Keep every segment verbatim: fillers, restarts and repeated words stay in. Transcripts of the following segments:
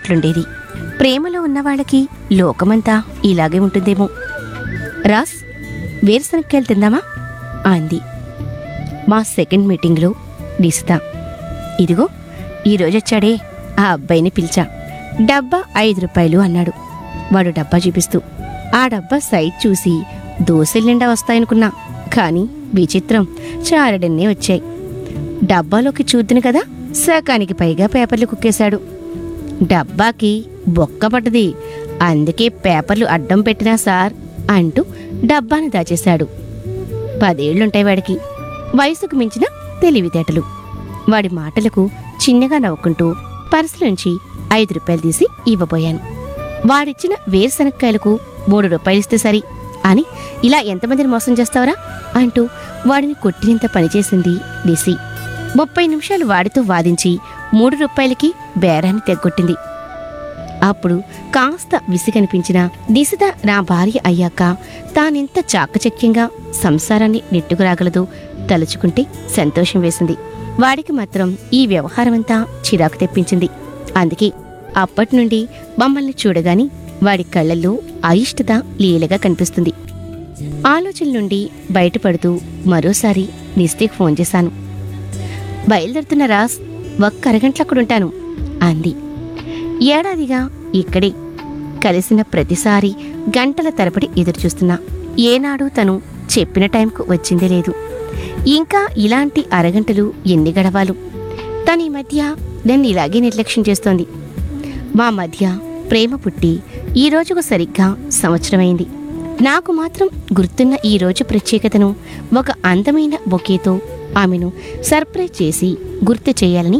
అన్నట్లుండేది. ప్రేమలో ఉన్నవాళ్ళకి లోకమంతా ఇలాగే ఉంటుందేమో. రాస్, వేరుశనక్కాయలు తిందామా అంది మా సెకండ్ మీటింగ్లో నిశిత. ఇదిగో ఈరోజొచ్చాడే ఆ అబ్బాయిని పిలిచా. డబ్బా ఐదు రూపాయలు అన్నాడు వాడు డబ్బా చూపిస్తూ. ఆ డబ్బా సైజ్ చూసి దోశలు నిండా వస్తాయనుకున్నా, కానీ విచిత్రం, చారడన్నే వచ్చాయి. డబ్బాలోకి చూద్దును కదా, సకానికి పైగా పేపర్లు కుక్కేశాడు. డబ్బాకి బొక్క పట్టది, అందుకే పేపర్లు అడ్డం పెట్టినా సార్ అంటూ డబ్బాని దాచేశాడు. పదేళ్లుంటాయి వాడికి, వయసుకు మించిన తెలివితేటలు. వాడి మాటలకు చిన్నగా నవ్వుకుంటూ పర్సులోంచి ఐదు రూపాయలు తీసి ఇవ్వబోయాను. వాడిచ్చిన వేరుశనక్కాయలకు మూడు రూపాయలిస్తే సరి అని ఇలా ఎంతమందిని మోసం చేస్తావరా అంటూ వాడిని కొట్టినంత పనిచేసింది నిసి. ముప్పై నిమిషాలు వాడితో వాదించి మూడు రూపాయలకి బేరాన్ని తెగ్గొట్టింది. అప్పుడు కాస్త విసిగనిపించిన నిశిత నా భార్య అయ్యాక తానెంత చాకచక్యంగా సంసారాన్ని నెట్టుకురాగలదో తలుచుకుంటే సంతోషం వేసింది. వాడికి మాత్రం ఈ వ్యవహారమంతా చిరాకు తెప్పించింది. అందుకే అప్పటినుండి మమ్మల్ని చూడగాని వాడి కళ్ళల్లో అయిష్టత లీలగా కనిపిస్తుంది. ఆలోచన నుండి బయటపడుతూ మరోసారి నిస్తేకి ఫోన్ చేశాను. బయలుదేరుతున్న రాస్, ఒక్క అరగంటలక్కడుంటాను అంది. ఏడాదిగా ఇక్కడే కలిసిన ప్రతిసారి గంటల తరబడి ఎదురుచూస్తున్నా. ఏనాడు తను చెప్పిన టైంకు వచ్చిందే లేదు. ఇంకా ఇలాంటి అరగంటలు ఎన్ని గడవాలు? తను ఈ మధ్య నన్ను ఇలాగే నిర్లక్ష్యం చేస్తోంది. మా మధ్య ప్రేమ పుట్టి ఈ రోజుకు సరిగ్గా సంవత్సరమైంది. నాకు మాత్రం గుర్తున్న ఈ రోజు ప్రత్యేకతను ఒక అందమైన బొకేతో ఆమెను సర్ప్రైజ్ చేసి గుర్తు చేయాలని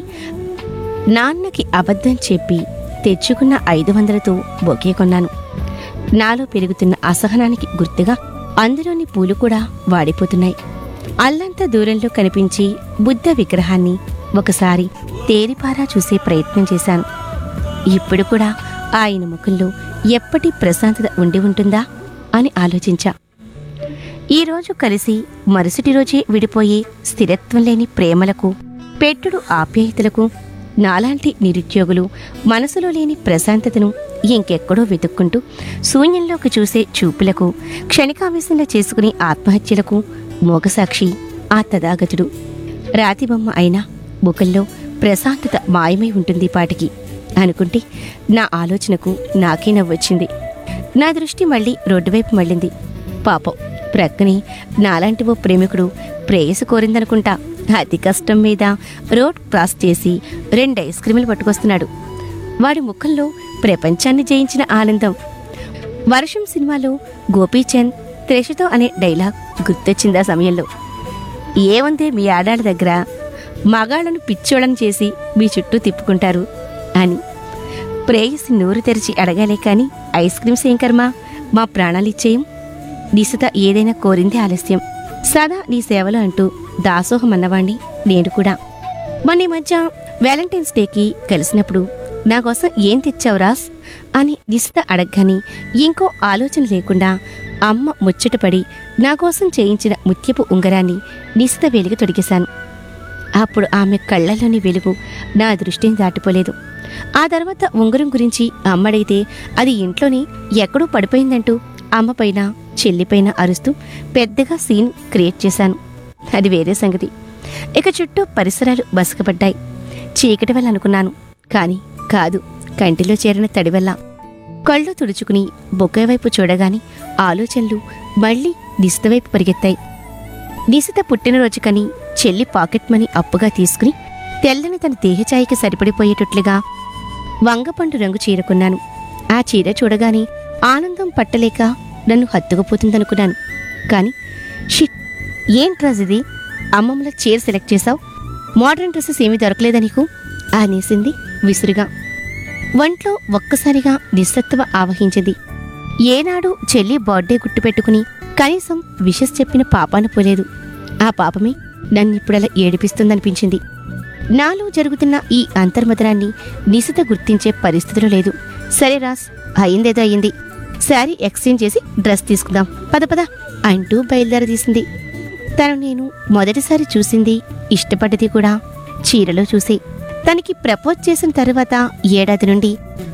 నాన్నకి అబద్ధం చెప్పి తెచ్చుకున్న ఐదు వందలతో బొకే కొన్నాను. నాలో పెరుగుతున్న అసహనానికి గుర్తుగా అందులోని పూలు కూడా వాడిపోతున్నాయి. అల్లంత దూరంలో కనిపించి బుద్ధ విగ్రహాన్ని ఒకసారి తేరిపారా చూసే ప్రయత్నం చేశాను. ఇప్పుడు కూడా ఆయన ముఖంలో ఎప్పటి ప్రశాంతత ఉండి ఉంటుందా అని ఆలోచించా. ఈరోజు కలిసి మరుసటి రోజే విడిపోయే స్థిరత్వం లేని ప్రేమలకు, పెట్టుడు ఆప్యాయతలకు, నాలాంటి నిరుద్యోగులు మనసులో లేని ప్రశాంతతను ఇంకెక్కడో వెతుక్కుంటూ శూన్యంలోకి చూసే చూపులకు, క్షణికావేశంలో చేసుకునే ఆత్మహత్యలకు మోగసాక్షి ఆ తదాగతుడు. రాతిబొమ్మ అయినా ముఖంలో ప్రశాంతత మాయమై ఉంటుంది పాటికి అనుకుంటే నా ఆలోచనకు నాకే నవ్వొచ్చింది. నా దృష్టి మళ్ళీ రోడ్డువైపు మళ్ళింది. పాపం, ప్రక్కనే నాలాంటి ఓ ప్రేమికుడు ప్రేయసి కోరిందనుకుంటా అతి కష్టం మీద రోడ్ క్రాస్ చేసి రెండు ఐస్ క్రీములు పట్టుకొస్తున్నాడు. వాడి ముఖంలో ప్రపంచాన్ని జయించిన ఆనందం. వర్షం సినిమాలో గోపీచంద్ త్రెషతో అనే డైలాగ్ గుర్తొచ్చిందా సమయంలో. ఏముంది మీ ఆడాళ్ళ దగ్గర, మగాళ్లను పిచ్చోళ్ళని చేసి మీ చుట్టూ తిప్పుకుంటారు అని. ప్రేయసి నోరు తెరిచి అడగాలే కాని ఐస్ క్రీమ్స్ ఏం కర్మ, మా ప్రాణాలిచ్చేయం. నిశిత ఏదైనా కోరిందే ఆలస్యం. సదా నీ సేవలు అంటూ దాసోహమన్నవాణ్ణి నేను కూడా. మొన్న ఈ మధ్య వ్యాలంటైన్స్ డేకి కలిసినప్పుడు నా కోసం ఏం తెచ్చావు రాస్ అని నిశిత అడగ్గాని ఇంకో ఆలోచన లేకుండా అమ్మ ముచ్చటపడి నా కోసం చేయించిన ముత్యపు ఉంగరాన్ని నిశిత వెలిగి తొడిగేశాను. అప్పుడు ఆమె కళ్ళల్లోని వెలుగు నా దృష్టిని దాటిపోలేదు. ఆ తర్వాత ఉంగరం గురించి అమ్మడైతే అది ఇంట్లోనే ఎక్కడో పడిపోయిందంటూ అమ్మపైన చెల్లిపైన అరుస్తూ పెద్దగా సీన్ క్రియేట్ చేశాను. అది వేరే సంగతి. ఇక చుట్టూ పరిసరాలు బసకపడ్డాయి. చీకటి వల్ల అనుకున్నాను, కానీ కాదు, కంటిలో చేరిన తడి వల్ల. కళ్ళు తుడుచుకుని బొకే వైపు చూడగాని ఆలోచనలు మళ్లీ నిశిత వైపు పరిగెత్తాయి. నిశిత పుట్టినరోజుకని చెల్లి పాకెట్ మనీ అప్పుగా తీసుకుని తెల్లని తన దేహఛాయికి సరిపడిపోయేటట్లుగా వంగపండు రంగు చీర కొన్నాను. ఆ చీర చూడగానే ఆనందం పట్టలేక నన్ను హత్తుకుపోతుందనుకున్నాను. కాని షిట్, ఏం డ్రెస్ ఇది? అమ్మమ్మల చీర సెలెక్ట్ చేశావు, మోడర్న్ డ్రెస్సెస్ ఏమీ దొరకలేదా నీకు అనేసింది విసురుగా. వంట్లో ఒక్కసారిగా నిస్సత్వ ఆవహించింది. ఏనాడు చెల్లి బర్త్డే గుర్తు పెట్టుకుని కనీసం విషెస్ చెప్పిన పాపాన పోలేదు. ఆ పాపమే నన్నిప్పుడలా ఏడిపిస్తుందనిపించింది. నాలో జరుగుతున్న ఈ అంతర్మదనాన్ని నిశిత గుర్తించే పరిస్థితిలో లేదు. సరే రాస్, అయిందేదో అయింది, శారీ ఎక్స్చేంజ్ చేసి డ్రెస్ తీసుకుందాం, పద పద అంటూ బయలుదేరదీసింది. తను నేను మొదటిసారి చూసింది, ఇష్టపడ్డది కూడా చీరలో చూసే. తనకి ప్రపోజ్ చేసిన తరువాత ఏడాది నుండి